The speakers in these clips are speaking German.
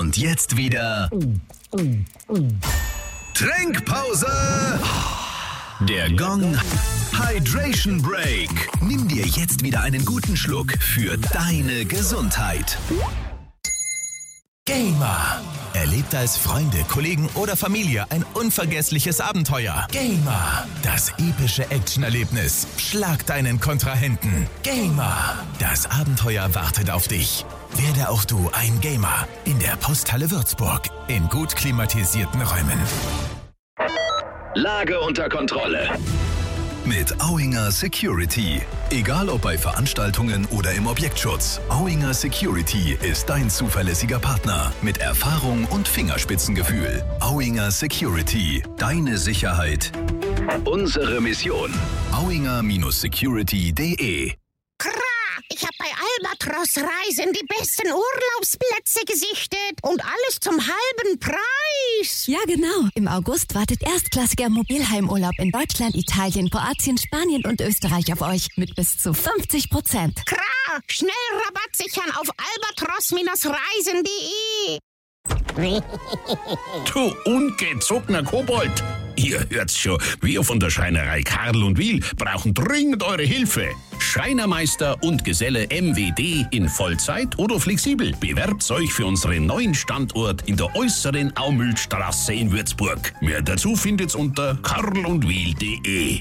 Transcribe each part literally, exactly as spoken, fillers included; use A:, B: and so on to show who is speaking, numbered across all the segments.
A: Und jetzt wieder Trinkpause. Der Gong Hydration Break. Nimm dir jetzt wieder einen guten Schluck für deine Gesundheit. Gamer. Erlebt als Freunde, Kollegen oder Familie ein unvergessliches Abenteuer. Gamer. Das epische Actionerlebnis. Schlag deinen Kontrahenten. Gamer. Das Abenteuer wartet auf dich. Werde auch du ein Gamer in der Posthalle Würzburg in gut klimatisierten Räumen. Lage unter Kontrolle. Mit Auinger Security. Egal ob bei Veranstaltungen oder im Objektschutz, Auinger Security ist dein zuverlässiger Partner mit Erfahrung und Fingerspitzengefühl. Auinger Security. Deine Sicherheit. Unsere Mission. auinger Security punkt de.
B: Ich habe bei Albatros Reisen die besten Urlaubsplätze gesichtet und alles zum halben Preis.
C: Ja, genau. Im August wartet erstklassiger Mobilheimurlaub in Deutschland, Italien, Kroatien, Spanien und Österreich auf euch mit bis zu fünfzig Prozent.
B: Klar, schnell Rabatt sichern auf albatros Reisen punkt de.
D: Du ungezogener Kobold! Ihr hört's schon, wir von der Schreinerei Karl und Wiel brauchen dringend eure Hilfe. Schreinermeister und Geselle M W D in Vollzeit oder flexibel. Bewerbt euch für unseren neuen Standort in der äußeren Aumühlstraße in Würzburg. Mehr dazu findet's unter karl und wiel punkt de.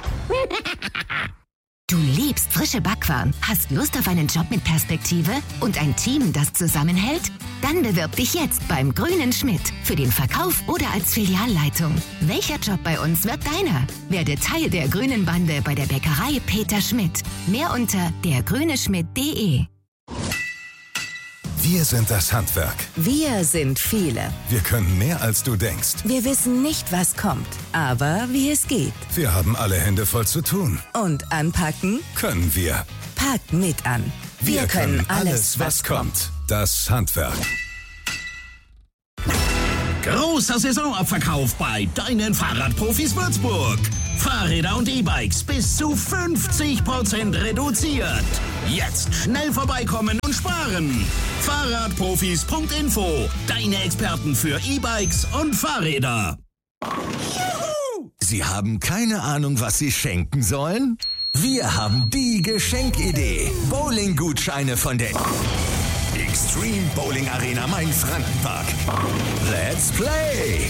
E: Du liebst frische Backwaren, hast Lust auf einen Job mit Perspektive und ein Team, das zusammenhält? Dann bewirb dich jetzt beim Grünen Schmidt für den Verkauf oder als Filialleitung. Welcher Job bei uns wird deiner? Werde Teil der grünen Bande bei der Bäckerei Peter Schmidt. Mehr unter der grüne schmidt punkt de.
F: Wir sind das Handwerk.
G: Wir sind viele.
F: Wir können mehr, als du denkst.
G: Wir wissen nicht, was kommt, aber wie es geht.
F: Wir haben alle Hände voll zu tun.
G: Und anpacken?
F: Können wir.
G: Packt mit an.
F: Wir, wir können alles, was kommt. Das Handwerk.
D: Großer Saisonabverkauf bei deinen Fahrradprofis Würzburg. Fahrräder und E-Bikes bis zu fünfzig Prozent reduziert. Jetzt schnell vorbeikommen und sparen. Fahrradprofis punkt info. Deine Experten für E-Bikes und Fahrräder.
A: Juhu! Sie haben keine Ahnung, was Sie schenken sollen? Wir haben die Geschenkidee. Bowling-Gutscheine von der Extreme Bowling Arena Main-Frankenpark. Let's play!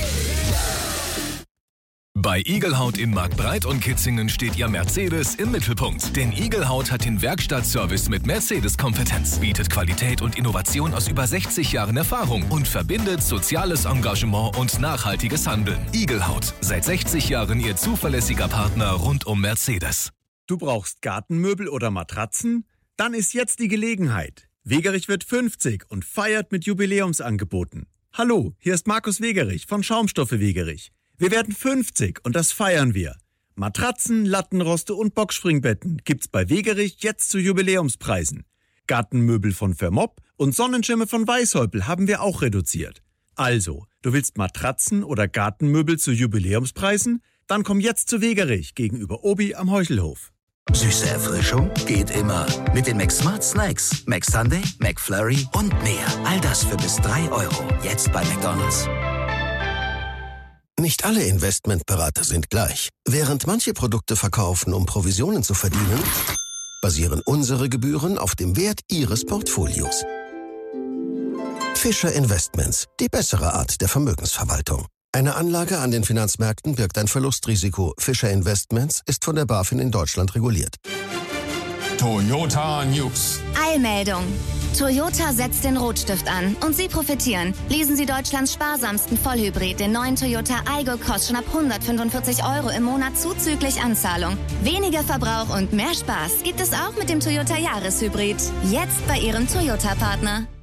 H: Bei Igelhaut in Marktbreit und Kitzingen steht Ihr Mercedes im Mittelpunkt. Denn Igelhaut hat den Werkstattservice mit Mercedes-Kompetenz, bietet Qualität und Innovation aus über sechzig Jahren Erfahrung und verbindet soziales Engagement und nachhaltiges Handeln. Igelhaut, seit sechzig Jahren Ihr zuverlässiger Partner rund um Mercedes.
I: Du brauchst Gartenmöbel oder Matratzen? Dann ist jetzt die Gelegenheit. Wegerich wird fünfzig und feiert mit Jubiläumsangeboten. Hallo, hier ist Markus Wegerich von Schaumstoffe Wegerich. Wir werden fünfzig und das feiern wir. Matratzen, Lattenroste und Boxspringbetten gibt's bei Wegerich jetzt zu Jubiläumspreisen. Gartenmöbel von Vermopp und Sonnenschirme von Weißhäupl haben wir auch reduziert. Also, du willst Matratzen oder Gartenmöbel zu Jubiläumspreisen? Dann komm jetzt zu Wegerich gegenüber Obi am Heuchelhof.
A: Süße Erfrischung geht immer. Mit den McSmart Snacks. McSunday, McFlurry und mehr. All das für bis drei Euro. Jetzt bei McDonald's.
J: Nicht alle Investmentberater sind gleich. Während manche Produkte verkaufen, um Provisionen zu verdienen, basieren unsere Gebühren auf dem Wert Ihres Portfolios. Fischer Investments, die bessere Art der Vermögensverwaltung. Eine Anlage an den Finanzmärkten birgt ein Verlustrisiko. Fischer Investments ist von der BaFin in Deutschland reguliert.
K: Toyota News.
L: Eilmeldung. Toyota setzt den Rotstift an und Sie profitieren. Lesen Sie Deutschlands sparsamsten Vollhybrid, den neuen Toyota Aygo Cross, schon ab hundertfünfundvierzig Euro im Monat zuzüglich Anzahlung. Weniger Verbrauch und mehr Spaß gibt es auch mit dem Toyota Jahreshybrid. Jetzt bei Ihrem Toyota-Partner.